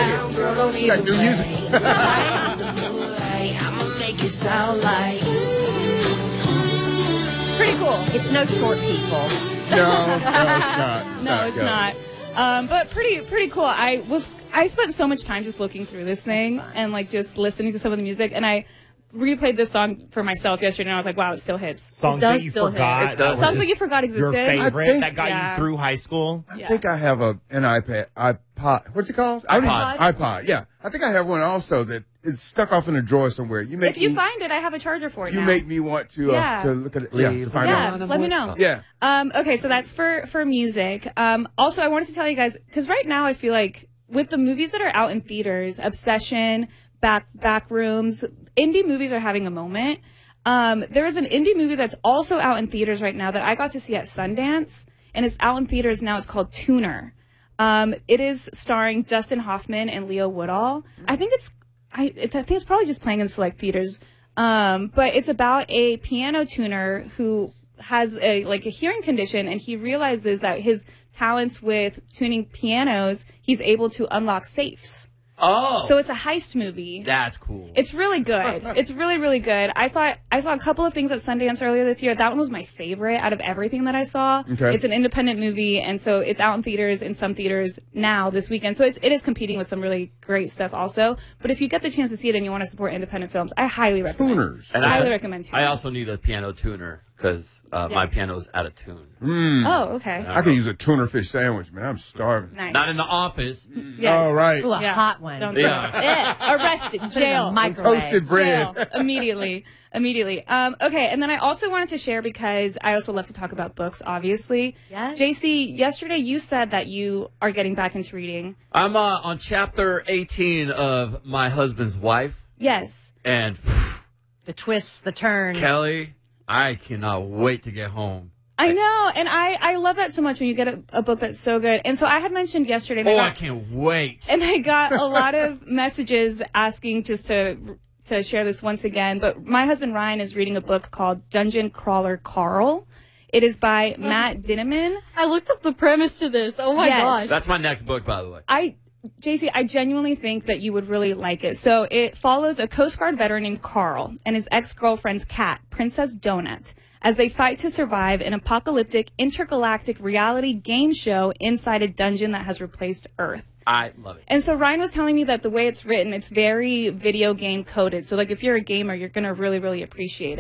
here. Got new music. I'ma make it sound like. Pretty cool. It's no short people. No, it's not. No, it's not. But pretty cool. I spent so much time just looking through this thing and like just listening to some of the music, and I replayed this song for myself yesterday, and I was like, wow, it still hits. Songs that you forgot. Songs that you forgot existed. Your favorite that got yeah. you through high school. I think I have an iPod. What's it called? iPod. Yeah, I think I have one also that is stuck off in a drawer somewhere. If you find it, I have a charger for it. You now. make me want to look at it. To find out. Let me know. Yeah. Okay, so that's for music. Also, I wanted to tell you guys, because right now I feel like with the movies that are out in theaters, Obsession, Back Rooms, indie movies are having a moment. There is an indie movie that's also out in theaters right now that I got to see at Sundance, and it's out in theaters now. It's called Tuner. It is starring Dustin Hoffman and Leo Woodall. I think it's probably just playing in select theaters. But it's about a piano tuner who has a hearing condition, and he realizes that his talents with tuning pianos, he's able to unlock safes. Oh. So it's a heist movie. That's cool. It's really good. It's really, really good. I saw a couple of things at Sundance earlier this year. That one was my favorite out of everything that I saw. Okay. It's an independent movie, and so it's out in theaters, in some theaters now this weekend. So it is competing with some really great stuff also. But if you get the chance to see it and you want to support independent films, I highly recommend Tuners. I highly recommend Tuners. I also need a piano tuner because my piano's out of tune. Oh, okay. I could use a tuna fish sandwich, man. I'm starving. Nice. Not in the office. Yeah. All right. Ooh, a hot one. Don't do it. Arrested. Put it in Jail. a microwave. Toasted bread. Jail. Immediately. Okay, and then I also wanted to share, because I also love to talk about books, obviously. Yes. JC, yesterday you said that you are getting back into reading. I'm on chapter 18 of My Husband's Wife. Yes. And The twists, the turns. Kelly, I cannot wait to get home. I know, and I love that so much when you get a book that's so good. And so I had mentioned yesterday. And I can't wait. And I got a lot of messages asking just to share this once again. But my husband Ryan is reading a book called Dungeon Crawler Carl. It is by Matt Dinniman. I looked up the premise to this. Oh my gosh. That's my next book, by the way. JC, I genuinely think that you would really like it. So it follows a Coast Guard veteran named Carl and his ex-girlfriend's cat, Princess Donut, as they fight to survive an apocalyptic intergalactic reality game show inside a dungeon that has replaced Earth. I love it. And so Ryan was telling me that the way it's written, it's very video game coded. So like if you're a gamer, you're going to really, really appreciate it.